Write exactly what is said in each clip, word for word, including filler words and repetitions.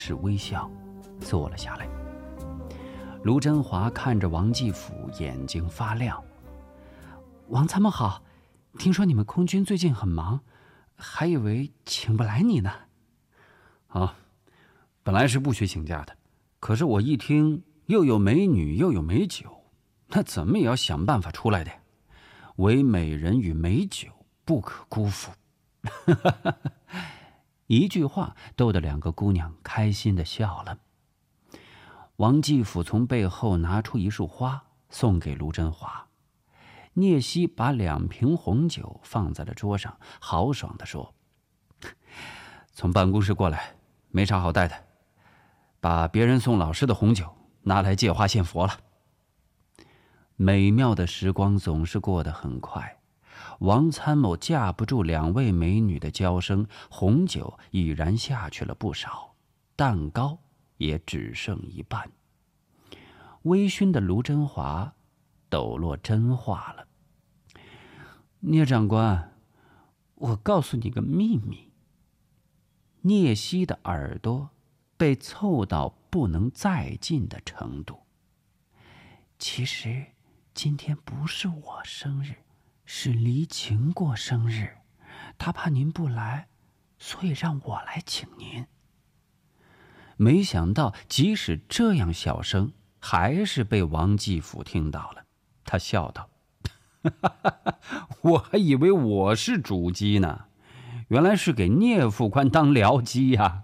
是微笑，坐了下来。卢真华看着王继甫，眼睛发亮。王参谋好，听说你们空军最近很忙，还以为请不来你呢。 啊，本来是不许请假的，可是我一听又有美女又有美酒，那怎么也要想办法出来的。唯美人与美酒不可辜负。 一句话逗得两个姑娘开心地笑了。王继甫从背后拿出一束花送给卢真华，聂西把两瓶红酒放在了桌上，豪爽地说： 从办公室过来没啥好带的，把别人送老师的红酒拿来借花献佛了。 美妙的时光总是过得很快，王参谋架不住两位美女的娇声，红酒已然下去了不少，蛋糕也只剩一半。微醺的卢真华抖落真话了：聂长官，我告诉你个秘密。聂西的耳朵被凑到不能再近的程度。其实今天不是我生日，是黎晴过生日，他怕您不来，所以让我来请您。没想到即使这样小声，还是被王继甫听到了。他笑道： 我还以为我是主机呢，原来是给聂副官当僚机呀。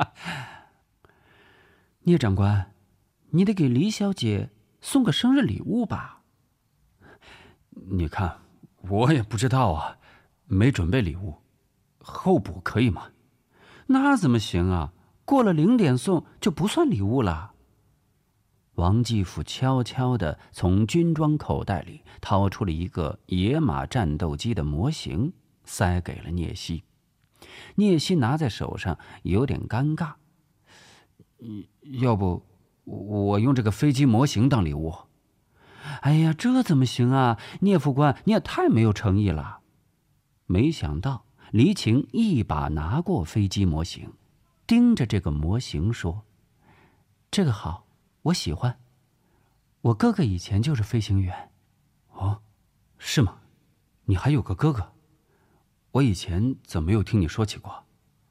聂长官，你得给黎小姐送个生日礼物吧？ 你看，我也不知道啊，没准备礼物，候补可以吗？ 那怎么行啊？过了零点送就不算礼物了。王继甫悄悄地从军装口袋里掏出了一个野马战斗机的模型，塞给了聂西。聂西拿在手上有点尴尬。 要不我用这个飞机模型当礼物？ 哎呀，这怎么行啊？聂副官，你也太没有诚意了。没想到黎晴一把拿过飞机模型，盯着这个模型说：这个好，我喜欢。我哥哥以前就是飞行员。 哦，是吗？你还有个哥哥？我以前怎么没有听你说起过？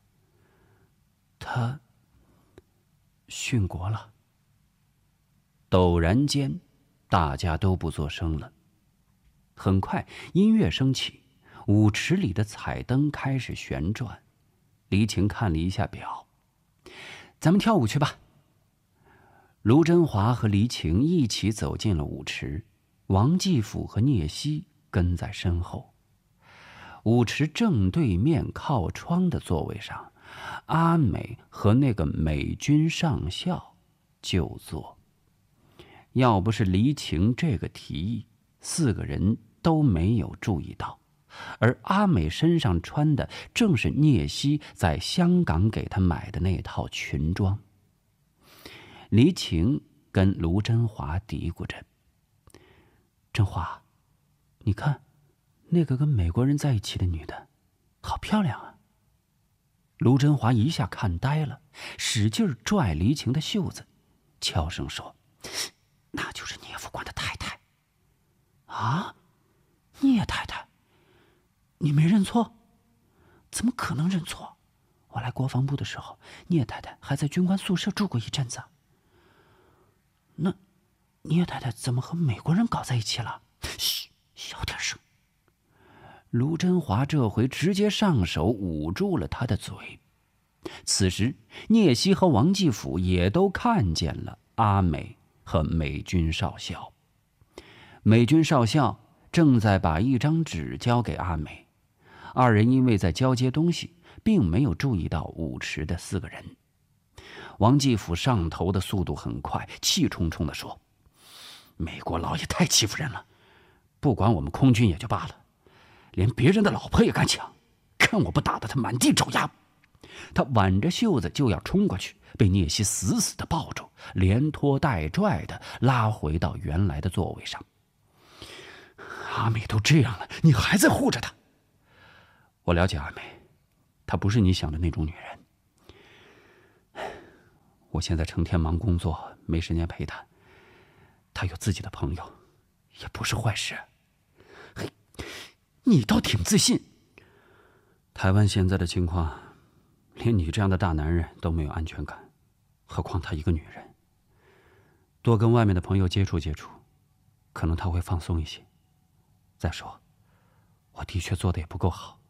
他殉国了。陡然间大家都不作声了。很快音乐升起，舞池里的彩灯开始旋转。黎晴看了一下表：咱们跳舞去吧。卢真华和黎晴一起走进了舞池，王继甫和聂西跟在身后。舞池正对面靠窗的座位上，阿美和那个美军上校就坐。要不是黎晴这个提议，四个人都没有注意到，而阿美身上穿的正是聂西在香港给她买的那套裙装。黎晴跟卢真华嘀咕着：真华，你看那个跟美国人在一起的女的好漂亮啊。卢真华一下看呆了，使劲拽黎晴的袖子，悄声说：那就是聂副官的太太。啊，聂太太，你没认错？怎么可能认错？我来国防部的时候，聂太太还在军官宿舍住过一阵子。那聂太太怎么和美国人搞在一起了？嘘，小点声。卢真华这回直接上手捂住了他的嘴。此时聂西和王继甫也都看见了阿美和美军少校。美军少校正在把一张纸交给阿美，二人因为在交接东西，并没有注意到舞池的四个人。王继甫上头的速度很快，气冲冲地说：美国佬也太欺负人了，不管我们空军也就罢了，连别人的老婆也敢抢，看我不打得他满地找牙。他挽着袖子就要冲过去，被聂西死死地抱住，连拖带拽地拉回到原来的座位上。阿美都这样了，你还在护着她？我了解阿美，她不是你想的那种女人。 我现在成天忙工作，没时间陪他。他有自己的朋友，也不是坏事。嘿，你倒挺自信。 台湾现在的情况，连你这样的大男人都没有安全感，何况她一个女人。多跟外面的朋友接触接触，可能她会放松一些。再说，我的确做的也不够好。